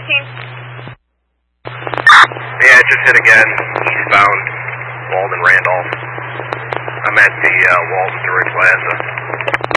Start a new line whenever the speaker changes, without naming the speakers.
Yeah, it just hit again, eastbound, Walden Randolph. I'm at the Walden Druid Plaza.